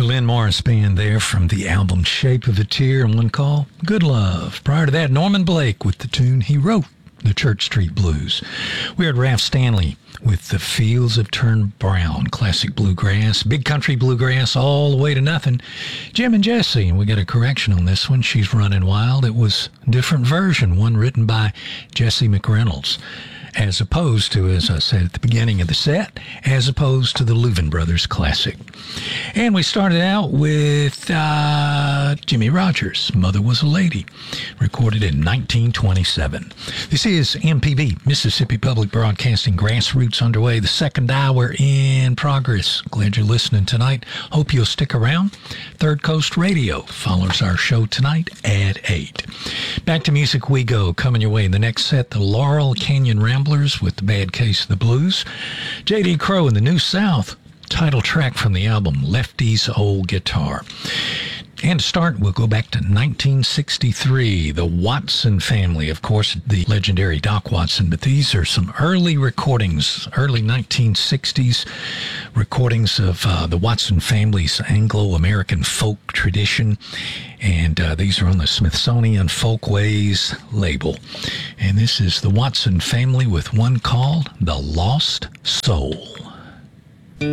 Lynn Morris Band there from the album Shape of a Tear, and one called Good Love. Prior to that, Norman Blake with the tune he wrote, the Church Street Blues. We heard Ralph Stanley with The Fields Have Turned Brown, classic bluegrass, big country bluegrass, all the way to nothing. Jim and Jesse, and we got a correction on this one. She's Running Wild. It was a different version, one written by Jesse McReynolds, as opposed to, as I said at the beginning of the set, as opposed to the Louvin Brothers classic. And we started out with Jimmy Rogers, Mother Was a Lady, recorded in 1927. This is MPB, Mississippi Public Broadcasting, Grassroots underway, the second hour in progress. Glad you're listening tonight. Hope you'll stick around. Third Coast Radio follows our show tonight at 8. Back to music we go. Coming your way in the next set, the Laurel Canyon Ramblers with The Bad Case of the Blues. J.D. Crowe and the New South, title track from the album Lefty's Old Guitar. And to start, we'll go back to 1963, the Watson family, of course, the legendary Doc Watson, but these are some early recordings, early 1960s recordings of the Watson family's Anglo-American folk tradition, and these are on the Smithsonian Folkways label. And this is the Watson family with one called The Lost Soul.